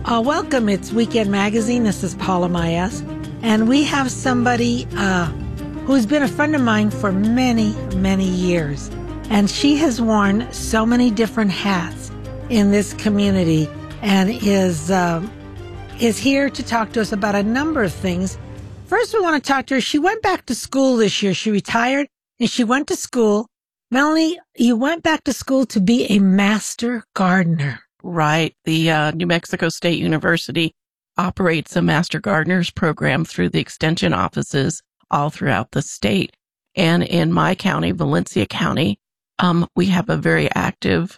Welcome. It's Weekend Magazine. This is Paula Mayes. And we have somebody who's been a friend of mine for many, many years. And she has worn so many different hats in this community and is here to talk to us about a number of things. First, we want to talk to her. She went back to school this year. She retired and she went to school. Melanie, you went back to school to be a master gardener. Right. The New Mexico State University operates a Master Gardeners program through the extension offices all throughout the state. And in my county, Valencia County, we have a very active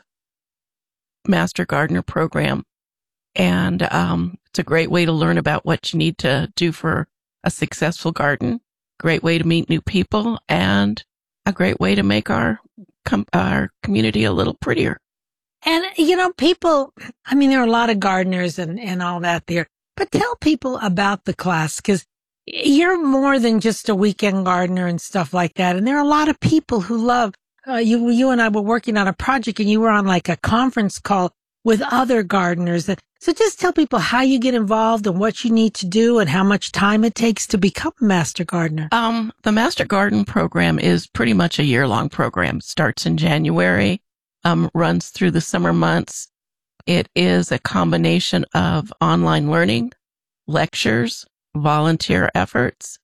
Master Gardener program. And it's a great way to learn about what you need to do for a successful garden, great way to meet new people, and a great way to make our community a little prettier. And, people, there are a lot of gardeners and all that there, but tell people about the class, because you're more than just a weekend gardener and stuff like that. And there are a lot of people who love, you and I were working on a project and you were on like a conference call with other gardeners. So just tell people how you get involved and what you need to do and how much time it takes to become a master gardener. The Master Garden program is pretty much a year-long program. Starts in January. Runs through the summer months. It is a combination of online learning, lectures, volunteer efforts,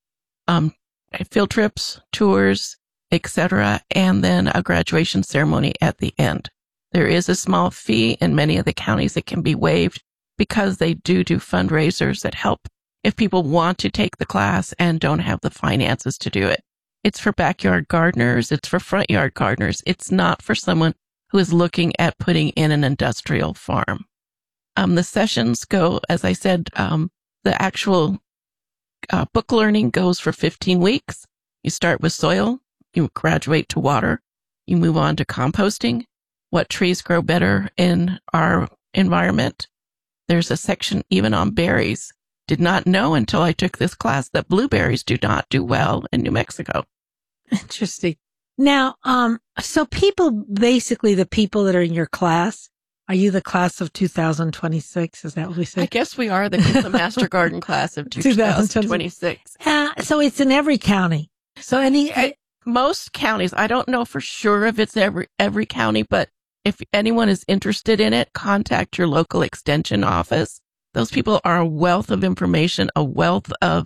field trips, tours, etc., and then a graduation ceremony at the end. There is a small fee in many of the counties that can be waived because they do fundraisers that help if people want to take the class and don't have the finances to do it. It's for backyard gardeners. It's for front yard gardeners. It's not for someone who is looking at putting in an industrial farm. The sessions go, as I said, the actual book learning goes for 15 weeks. You start with soil, you graduate to water, you move on to composting, what trees grow better in our environment. There's a section even on berries. Did not know until I took this class that blueberries do not do well in New Mexico. Interesting. Now, so basically the people that are in your class, are you the class of 2026? Is that what we say? I guess we are the Master Garden class of 2026. So it's in every county. So most counties, I don't know for sure if it's every county, but if anyone is interested in it, contact your local extension office. Those people are a wealth of information, a wealth of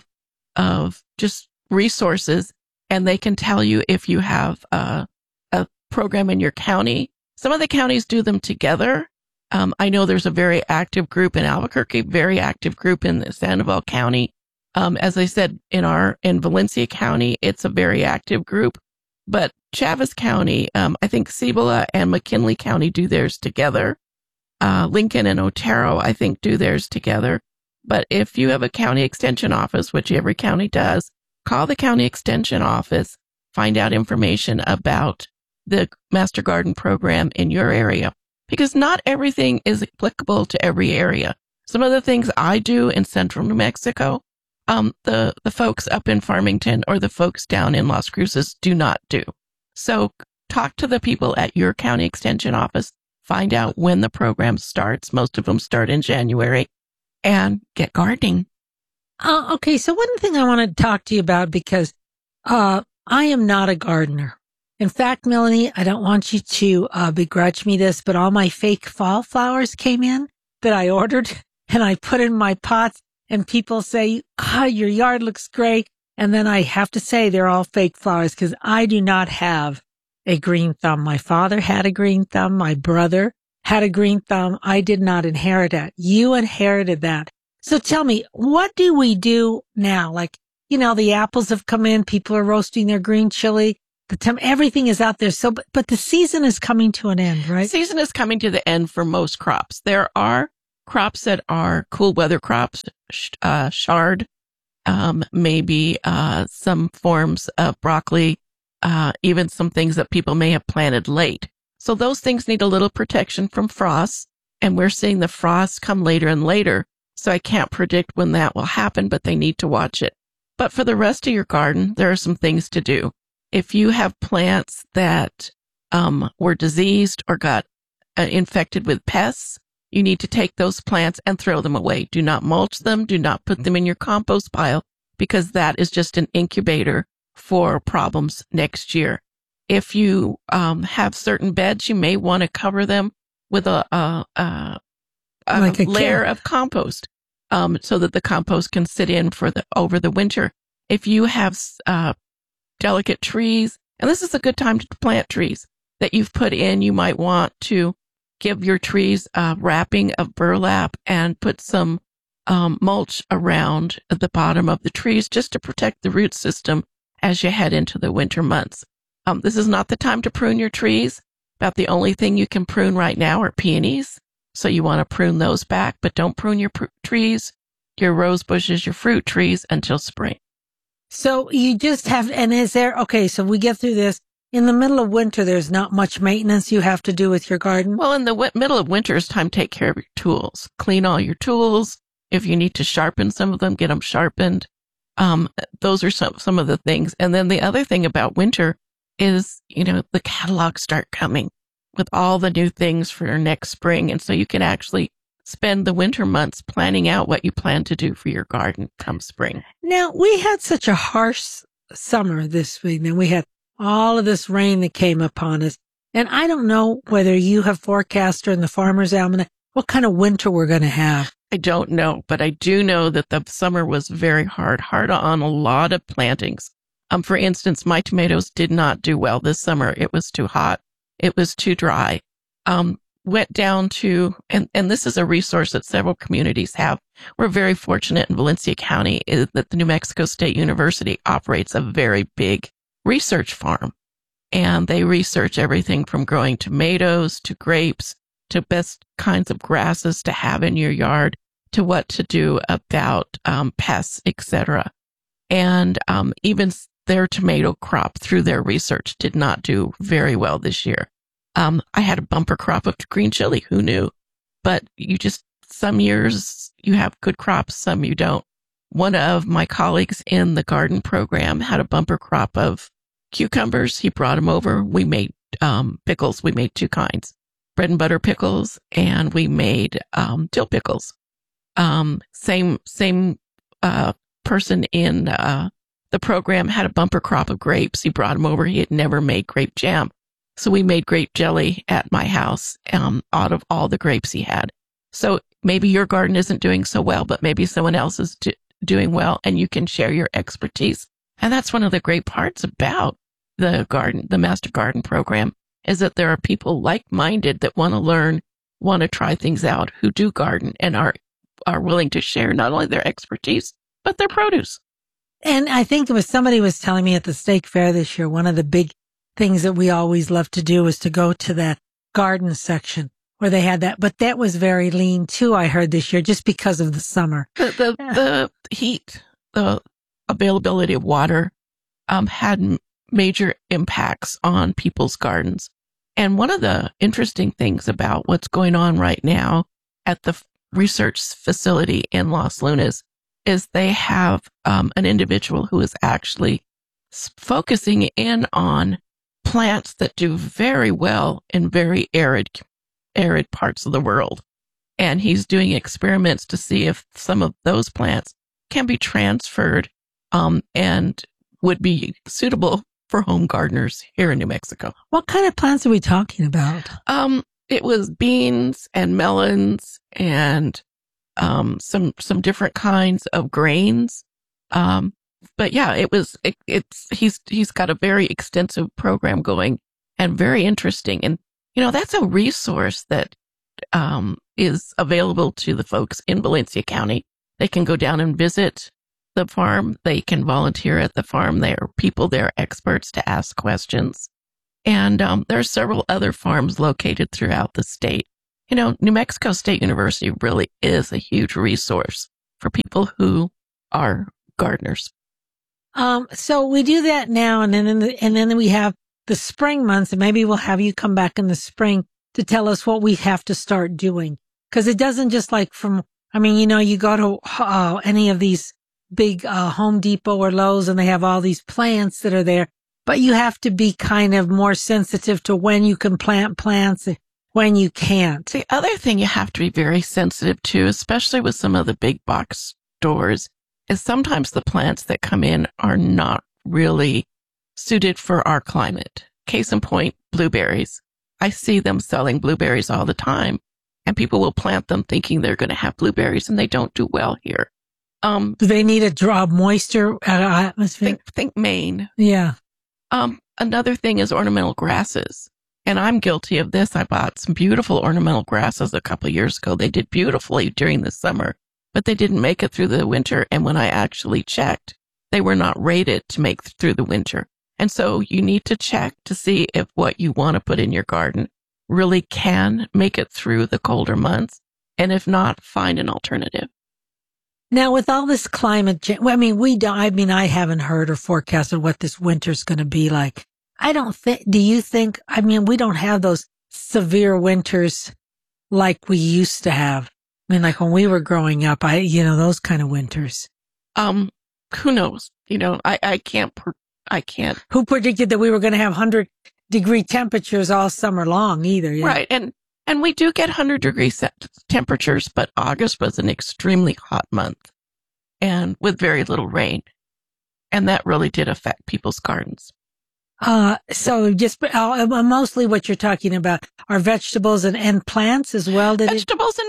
just resources. And they can tell you if you have a program in your county. Some of the counties do them together. I know there's a very active group in Albuquerque, very active group in Sandoval County. As I said, in Valencia County, it's a very active group. But Chaves County, I think Cibola and McKinley County do theirs together. Lincoln and Otero, I think, do theirs together. But if you have a county extension office, which every county does, call the county extension office, find out information about the Master Garden program in your area, because not everything is applicable to every area. Some of the things I do in central New Mexico, the folks up in Farmington or the folks down in Las Cruces do not do. So talk to the people at your county extension office, find out when the program starts. Most of them start in January, and get gardening. Okay, so one thing I want to talk to you about, because I am not a gardener. In fact, Melanie, I don't want you to begrudge me this, but all my fake fall flowers came in that I ordered and I put in my pots, and people say, your yard looks great. And then I have to say they're all fake flowers because I do not have a green thumb. My father had a green thumb. My brother had a green thumb. I did not inherit that. You inherited that. So tell me, what do we do now? Like, the apples have come in, people are roasting their green chili, everything is out there. So, but the season is coming to an end, right? The season is coming to the end for most crops. There are crops that are cool weather crops, chard, maybe some forms of broccoli, even some things that people may have planted late. So those things need a little protection from frost, and we're seeing the frost come later and later. So I can't predict when that will happen, but they need to watch it. But for the rest of your garden, there are some things to do. If you have plants that were diseased or got infected with pests, you need to take those plants and throw them away. Do not mulch them. Do not put them in your compost pile, because that is just an incubator for problems next year. If you have certain beds, you may want to cover them with a layer of compost, so that the compost can sit in over the winter. If you have delicate trees, and this is a good time to plant trees that you've put in, you might want to give your trees a wrapping of burlap and put some mulch around at the bottom of the trees just to protect the root system as you head into the winter months. This is not the time to prune your trees. About the only thing you can prune right now are peonies. So you want to prune those back, but don't prune your trees, your rose bushes, your fruit trees until spring. So you just have, and so we get through this. In the middle of winter, there's not much maintenance you have to do with your garden? Well, in the middle of winter, it's time to take care of your tools. Clean all your tools. If you need to sharpen some of them, get them sharpened. Those are some of the things. And then the other thing about winter is, the catalogs start coming with all the new things for next spring. And so you can actually spend the winter months planning out what you plan to do for your garden come spring. Now, we had such a harsh summer this week, and we had all of this rain that came upon us. And I don't know whether you have forecast or in the Farmer's Almanac what kind of winter we're going to have. I don't know, but I do know that the summer was very hard on a lot of plantings. For instance, my tomatoes did not do well this summer. It was too hot. It was too dry. Went down to, and this is a resource that several communities have. We're very fortunate in Valencia County that the New Mexico State University operates a very big research farm. And they research everything from growing tomatoes to grapes to best kinds of grasses to have in your yard to what to do about pests, etc. And even their tomato crop through their research did not do very well this year. I had a bumper crop of green chili. Who knew? But some years you have good crops, some you don't. One of my colleagues in the garden program had a bumper crop of cucumbers. He brought them over. We made pickles. We made two kinds, bread and butter pickles, and we made dill pickles. Same person in the program had a bumper crop of grapes. He brought them over. He had never made grape jam. So we made grape jelly at my house out of all the grapes he had. So maybe your garden isn't doing so well, but maybe someone else is doing well, and you can share your expertise. And that's one of the great parts about the Master Garden program, is that there are people like-minded that want to learn, want to try things out, who do garden and are willing to share not only their expertise, but their produce. And I think somebody was telling me at the State Fair this year, one of the big things that we always love to do is to go to that garden section where they had that. But that was very lean too, I heard this year, just because of the summer. The heat, the availability of water had major impacts on people's gardens. And one of the interesting things about what's going on right now at the research facility in Los Lunas is they have an individual who is actually focusing in on plants that do very well in very arid parts of the world. And he's doing experiments to see if some of those plants can be transferred and would be suitable for home gardeners here in New Mexico. What kind of plants are we talking about? It was beans and melons and some different kinds of grains. But yeah, he's got a very extensive program going and very interesting. And, that's a resource that is available to the folks in Valencia County. They can go down and visit the farm. They can volunteer at the farm. There are people there, experts to ask questions. And there are several other farms located throughout the state. New Mexico State University really is a huge resource for people who are gardeners. So we do that now, and then we have the spring months, and maybe we'll have you come back in the spring to tell us what we have to start doing. Because it doesn't just you go to any of these big Home Depot or Lowe's, and they have all these plants that are there, but you have to be kind of more sensitive to when you can plant plants, when you can't. The other thing you have to be very sensitive to, especially with some of the big box stores, is sometimes the plants that come in are not really suited for our climate. Case in point, blueberries. I see them selling blueberries all the time, and people will plant them thinking they're going to have blueberries, and they don't do well here. Do they need a draw of moisture atmosphere? Think Maine. Yeah. Another thing is ornamental grasses. And I'm guilty of this. I bought some beautiful ornamental grasses a couple of years ago. They did beautifully during the summer, but they didn't make it through the winter. And when I actually checked, they were not rated to make through the winter. And so you need to check to see if what you want to put in your garden really can make it through the colder months. And if not, find an alternative. Now, with all this climate change, I haven't heard or forecasted what this winter's going to be like. Do you think, we don't have those severe winters like we used to have. Like when we were growing up, those kind of winters. Who knows? I can't. Who predicted that we were going to have 100-degree temperatures all summer long either? Yeah. Right. And we do get 100-degree temperatures, but August was an extremely hot month and with very little rain. And that really did affect people's gardens. So just mostly what you're talking about are vegetables and plants as well. Vegetables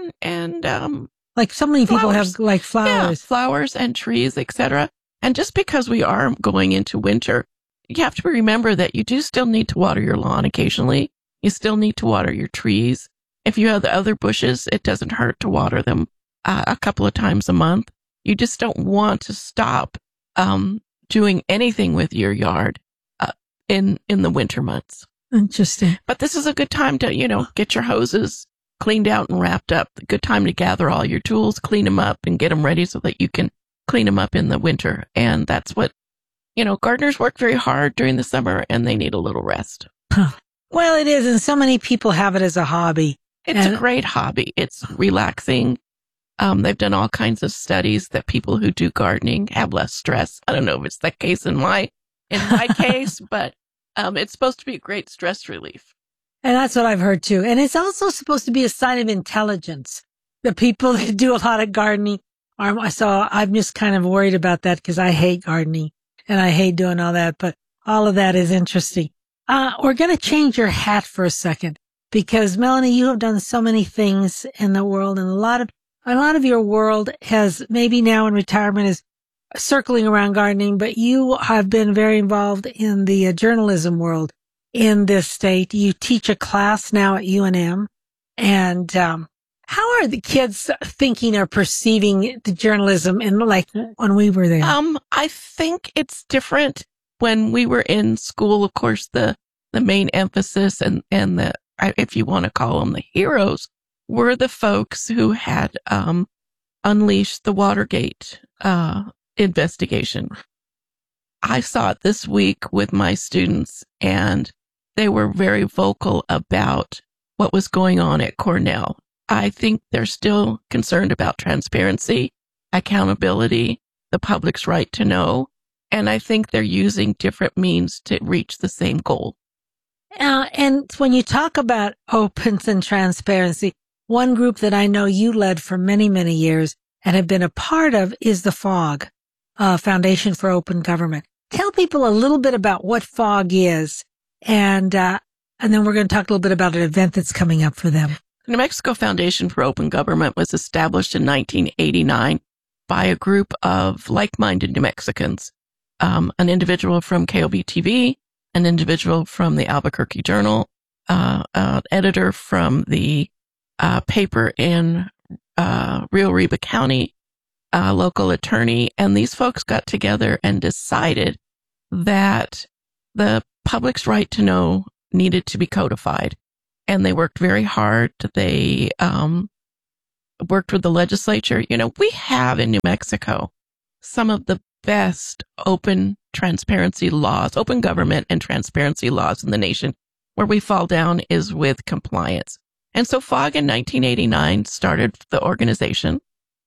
and like so many people have like flowers. Yeah, flowers and trees, etc. And just because we are going into winter, you have to remember that you do still need to water your lawn occasionally. You still need to water your trees. If you have the other bushes, it doesn't hurt to water them a couple of times a month. You just don't want to stop doing anything with your yard in the winter months. Interesting. But this is a good time to, get your hoses cleaned out and wrapped up. A good time to gather all your tools, clean them up, and get them ready so that you can clean them up in the winter. And that's what, gardeners work very hard during the summer and they need a little rest. Well, it is. And so many people have it as a hobby. It's a great hobby. It's relaxing. They've done all kinds of studies that people who do gardening have less stress. I don't know if it's the case in my case, but it's supposed to be a great stress relief. And that's what I've heard too. And it's also supposed to be a sign of intelligence. The people that do a lot of gardening so I'm just kind of worried about that because I hate gardening and I hate doing all that, but all of that is interesting. We're going to change your hat for a second because Melanie, you have done so many things in the world, and a lot of your world has maybe now in retirement is circling around gardening, but you have been very involved in the journalism world in this state. You teach a class now at UNM. And how are the kids thinking or perceiving the journalism in like when we were there? I think it's different. When we were in school, of course, the main emphasis and the, if you want to call them the heroes, were the folks who had unleashed the Watergate investigation. I saw it this week with my students, and they were very vocal about what was going on at Cornell. I think they're still concerned about transparency, accountability, the public's right to know, and I think they're using different means to reach the same goal. And when you talk about openness and transparency, one group that I know you led for many, many years and have been a part of is the FOG, Foundation for Open Government. Tell people a little bit about what FOG is, and then we're going to talk a little bit about an event that's coming up for them. The New Mexico Foundation for Open Government was established in 1989 by a group of like-minded New Mexicans, an individual from KOB-TV, an individual from the Albuquerque Journal, an editor from the paper in Rio Arriba County, a local attorney, and these folks got together and decided that the public's right to know needed to be codified. And they worked very hard. They worked with the legislature. We have in New Mexico some of the best open transparency laws, open government and transparency laws in the nation. Where we fall down is with compliance. And so FOG in 1989 started the organization.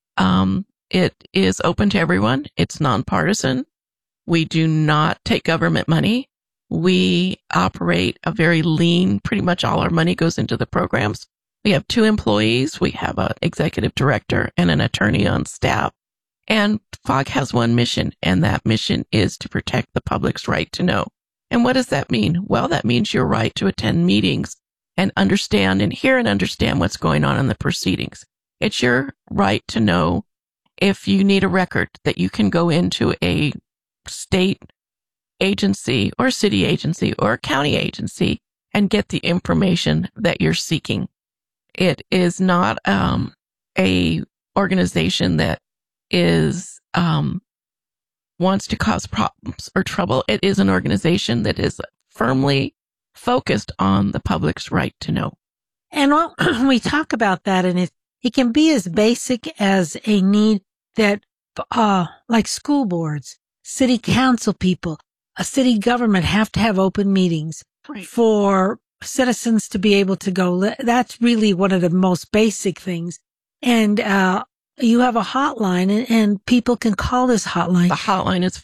It is open to everyone. It's nonpartisan. We do not take government money. We operate a very lean, pretty much all our money goes into the programs. We have 2 employees. We have an executive director and an attorney on staff. And FOG has one mission, and that mission is to protect the public's right to know. And what does that mean? Well, that means your right to attend meetings and understand and hear and understand what's going on in the proceedings. It's your right to know if you need a record that you can go into a state agency or city agency or county agency and get the information that you're seeking. It is not a organization that is wants to cause problems or trouble. It is an organization that is firmly focused on the public's right to know. And we talk about that, and it can be as basic as a need that, like school boards, city council people, a city government have to have open meetings for citizens to be able to go. That's really one of the most basic things. And you have a hotline, and people can call this hotline. The hotline is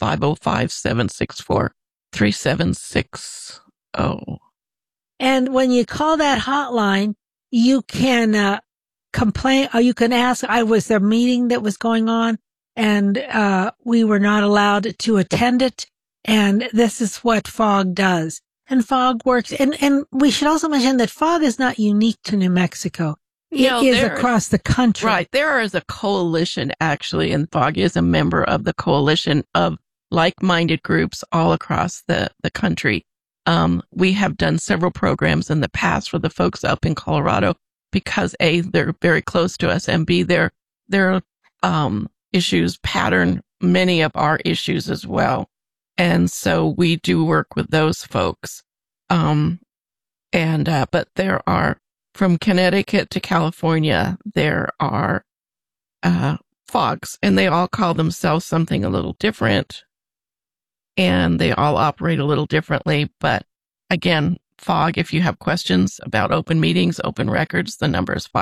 505-764-3760. And when you call that hotline, you can complain, or you can ask, I was there a meeting that was going on, and we were not allowed to attend it. And this is what FOG does. And FOG works. And we should also mention that FOG is not unique to New Mexico. It is across the country. Right. There is a coalition, actually, and FOG is a member of the coalition of like-minded groups all across the country. We have done several programs in the past for the folks up in Colorado because A, they're very close to us, and B, their issues pattern many of our issues as well. And so we do work with those folks. But there are, from Connecticut to California, there are FOGs, and they all call themselves something a little different, and they all operate a little differently. But again, FOG, if you have questions about open meetings, open records, the number is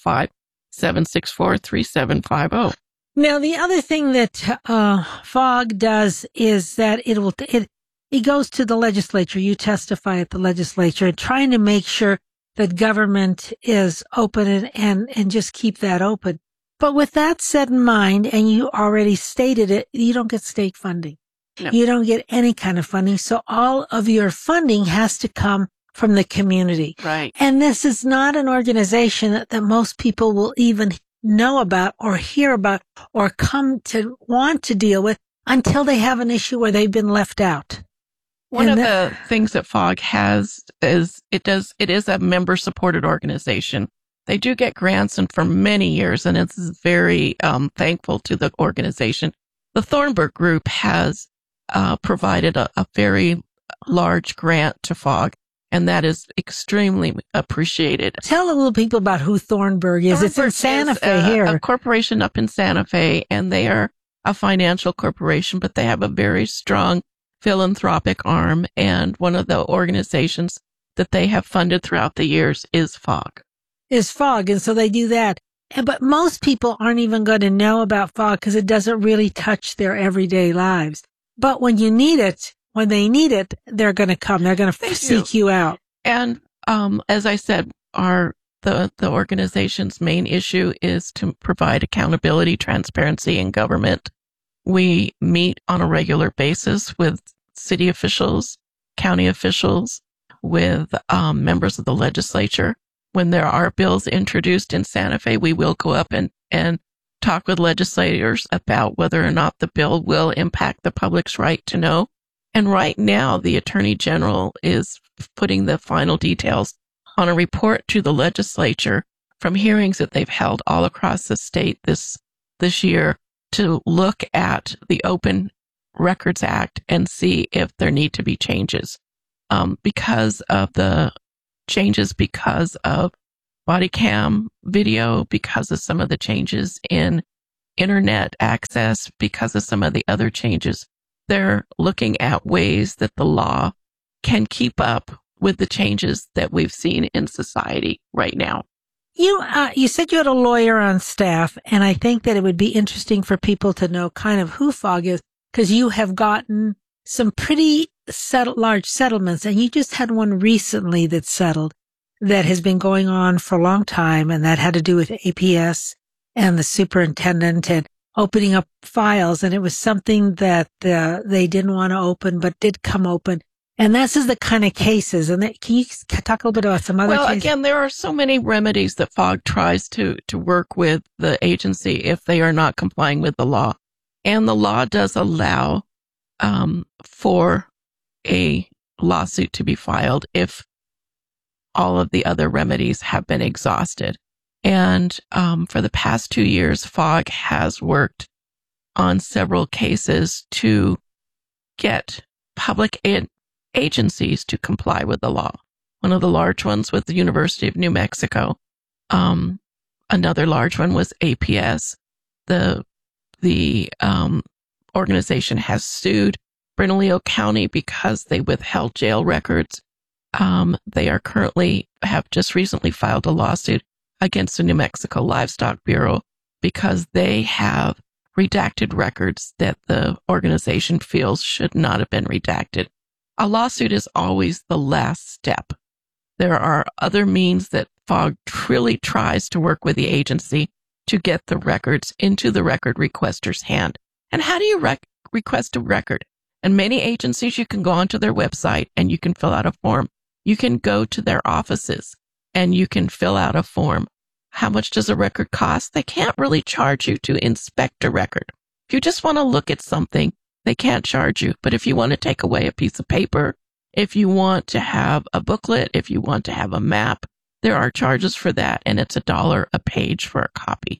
505-764-3750. Now, the other thing that FOG does is that it goes to the legislature. You testify at the legislature, trying to make sure that government is open and just keep that open. But with that said in mind, and you already stated it, you don't get state funding. No. You don't get any kind of funding. So all of your funding has to come from the community. Right. And this is not an organization that most people will even know about or hear about or come to want to deal with until they have an issue where they've been left out. One of the things that FOG has is it is a member supported organization. They do get grants and for many years, and it's very thankful to the organization. The Thornburg Group has provided a very large grant to FOG, and that is extremely appreciated. Tell a little people about who Thornburg is. It's in Santa Fe here. A corporation up in Santa Fe, and they are a financial corporation, but they have a very strong philanthropic arm, and one of the organizations that they have funded throughout the years is FOG. And so they do that. But most people aren't even going to know about FOG because it doesn't really touch their everyday lives. But when they need it, they're going to come. They're going to seek you out. And as I said, the organization's main issue is to provide accountability, transparency in government. We meet on a regular basis with city officials, county officials, with members of the legislature. When there are bills introduced in Santa Fe, we will go up and talk with legislators about whether or not the bill will impact the public's right to know. And right now, the Attorney General is putting the final details on a report to the legislature from hearings that they've held all across the state this year to look at the Open Records Act and see if there need to be changes. Because of the changes, because of body cam video, because of some of the changes in internet access, because of some of the other changes, they're looking at ways that the law can keep up with the changes that we've seen in society right now. You said you had a lawyer on staff, and I think that it would be interesting for people to know kind of who FOG is, because you have gotten some pretty large settlements, and you just had one recently that settled that has been going on for a long time, and that had to do with APS and the superintendent and opening up files, and it was something that they didn't want to open but did come open. And this is the kind of cases. And can you talk a little bit about some other cases? Well, again, there are so many remedies that FOG tries to work with the agency if they are not complying with the law. And the law does allow for a lawsuit to be filed if all of the other remedies have been exhausted. And for the past 2 years, FOG has worked on several cases to get public agencies to comply with the law. One of the large ones was the University of New Mexico. Another large one was APS. The organization has sued Bernalillo County because they withheld jail records. They have just recently filed a lawsuit against the New Mexico Livestock Bureau because they have redacted records that the organization feels should not have been redacted. A lawsuit is always the last step. There are other means that FOG really tries to work with the agency to get the records into the record requester's hand. And how do you request a record? And many agencies, you can go onto their website and you can fill out a form. You can go to their offices and you can fill out a form. How much does a record cost? They can't really charge you to inspect a record. If you just want to look at something, they can't charge you. But if you want to take away a piece of paper, if you want to have a booklet, if you want to have a map, there are charges for that, and it's $1 a page for a copy.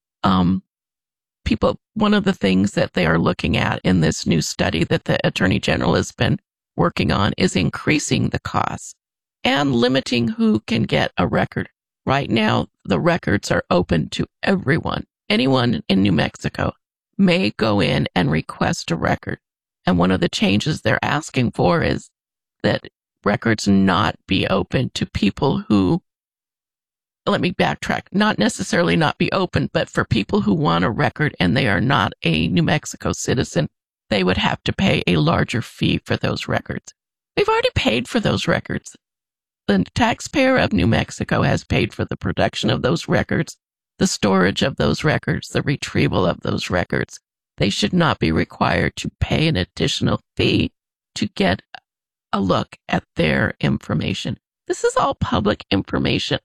One of the things that they are looking at in this new study that the Attorney General has been working on is increasing the cost and limiting who can get a record. Right now, the records are open to everyone. Anyone in New Mexico may go in and request a record. And one of the changes they're asking for is that records not be open to people who, let me backtrack, not necessarily not be open, but for people who want a record and they are not a New Mexico citizen, they would have to pay a larger fee for those records. We've already paid for those records. The taxpayer of New Mexico has paid for the production of those records, the storage of those records, the retrieval of those records. They should not be required to pay an additional fee to get a look at their information. This is all public information.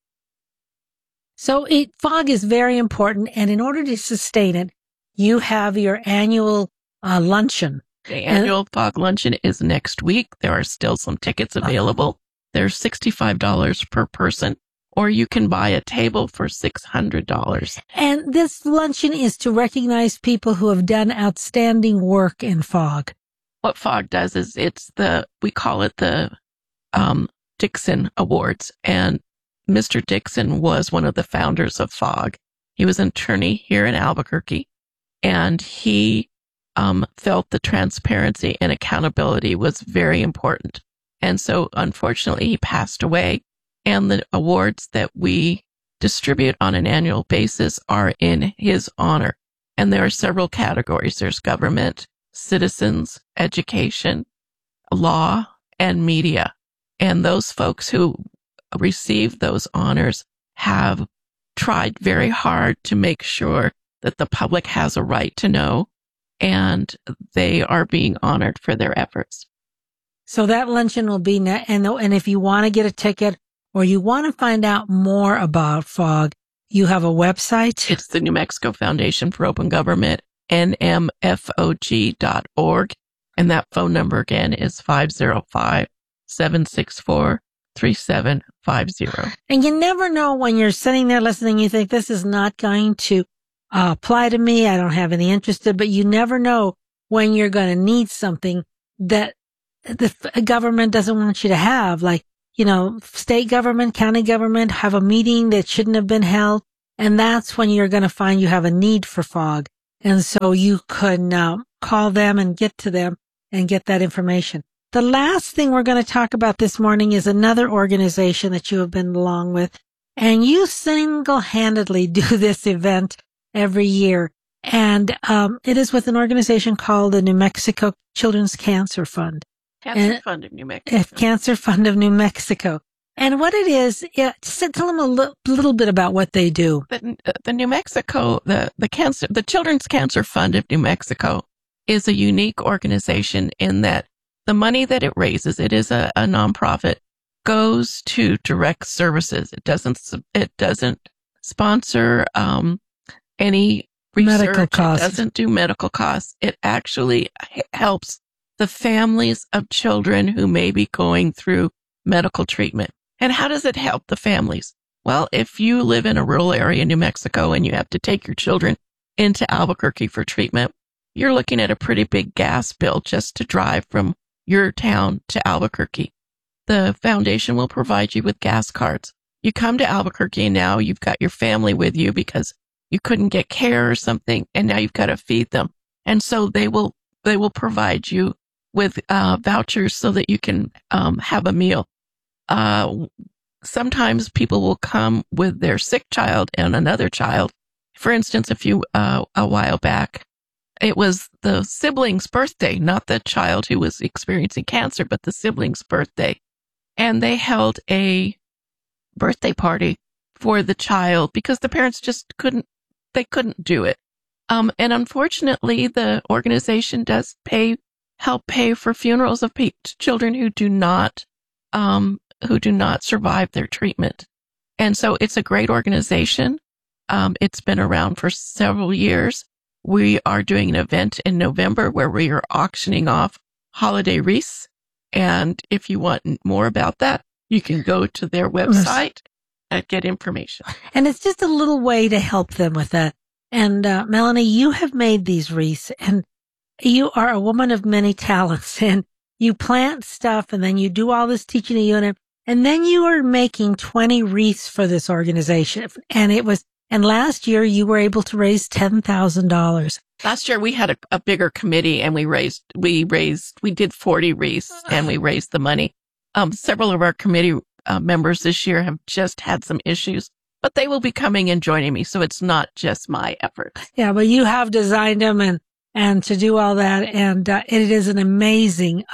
So FOG is very important, and in order to sustain it, you have your annual luncheon. The annual FOG luncheon is next week. There are still some tickets available. They're $65 per person, or you can buy a table for $600. And this luncheon is to recognize people who have done outstanding work in FOG. What FOG does is we call it the Dixon Awards. And Mr. Dixon was one of the founders of FOG. He was an attorney here in Albuquerque, and he felt the transparency and accountability was very important. And so, unfortunately, he passed away. And the awards that we distribute on an annual basis are in his honor. And there are several categories. There's government, citizens, education, law, and media. And those folks who receive those honors have tried very hard to make sure that the public has a right to know, and they are being honored for their efforts. So that luncheon will be, and if you want to get a ticket or you want to find out more about FOG, you have a website? It's the New Mexico Foundation for Open Government, nmfog.org. And that phone number again is 505-764-3750. And you never know when you're sitting there listening, you think this is not going to apply to me. I don't have any interest in, but you never know when you're going to need something that the government doesn't want you to have, like, state government, county government have a meeting that shouldn't have been held. And that's when you're going to find you have a need for FOG. And so you could call them and get to them and get that information. The last thing we're going to talk about this morning is another organization that you have been along with. And you single-handedly do this event every year. And it is with an organization called the New Mexico Children's Cancer Fund. Cancer Fund of New Mexico. Cancer Fund of New Mexico. And what it is, tell them a little bit about what they do. The New Mexico, the Children's Cancer Fund of New Mexico is a unique organization in that the money that it raises, it is a nonprofit, goes to direct services. It doesn't sponsor any research. Medical costs. It doesn't do medical costs. It actually helps the families of children who may be going through medical treatment. And how does it help the families? Well, if you live in a rural area in New Mexico and you have to take your children into Albuquerque for treatment, you're looking at a pretty big gas bill just to drive from your town to Albuquerque. The foundation will provide you with gas cards. You come to Albuquerque and now you've got your family with you because you couldn't get care or something, and now you've got to feed them. And so they will provide you with vouchers so that you can have a meal. Sometimes people will come with their sick child and another child. For instance, a while back, it was the sibling's birthday, not the child who was experiencing cancer, but the sibling's birthday. And they held a birthday party for the child because the parents just couldn't do it. And unfortunately, the organization does help pay for funerals of children who do not survive their treatment. And so it's a great organization. It's been around for several years. We are doing an event in November where we are auctioning off holiday wreaths. And if you want more about that, you can go to their website and get information. And it's just a little way to help them with that. And Melanie, you have made these wreaths, and you are a woman of many talents, and you plant stuff, and then you do all this teaching a unit, and then you are making 20 wreaths for this organization. And last year you were able to raise $10,000. Last year we had a bigger committee, and we did 40 wreaths, and we raised the money. Several of our committee members this year have just had some issues, but they will be coming and joining me. So it's not just my effort. Yeah, but you have designed them and to do all that. And it is an amazing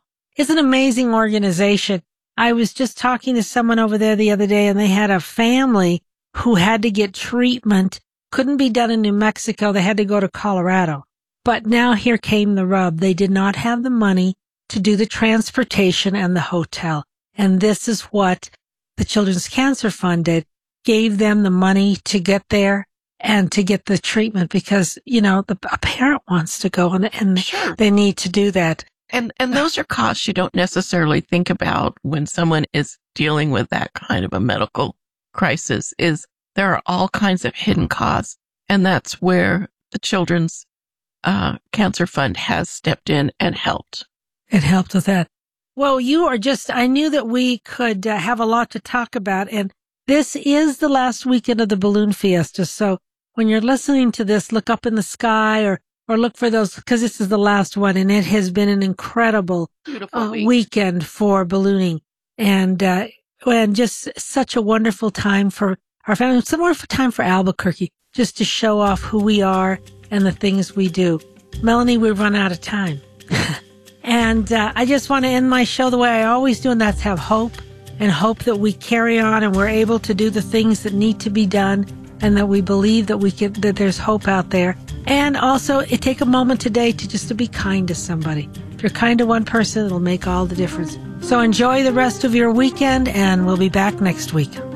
organization. I was just talking to someone over there the other day, and they had a family who had to get treatment. Couldn't be done in New Mexico. They had to go to Colorado. But now here came the rub. They did not have the money to do the transportation and the hotel. And this is what the Children's Cancer Fund did. Gave them the money to get there and to get the treatment because, a parent wants to go and Sure. They need to do that. And those are costs you don't necessarily think about when someone is dealing with that kind of a medical crisis. There are all kinds of hidden costs. And that's where the Children's Cancer Fund has stepped in and helped. It helped with that. Well, I knew that we could have a lot to talk about, and this is the last weekend of the Balloon Fiesta. So when you're listening to this, look up in the sky or look for those, because this is the last one, and it has been an incredible weekend for ballooning, and just such a wonderful time for our family. It's a wonderful time for Albuquerque, just to show off who we are and the things we do. Melanie, we've run out of time. And I just want to end my show the way I always do, and that's have hope, and hope that we carry on and we're able to do the things that need to be done, and that we believe that there's hope out there. And also, take a moment today to be kind to somebody. If you're kind to one person, it'll make all the difference. So enjoy the rest of your weekend, and we'll be back next week.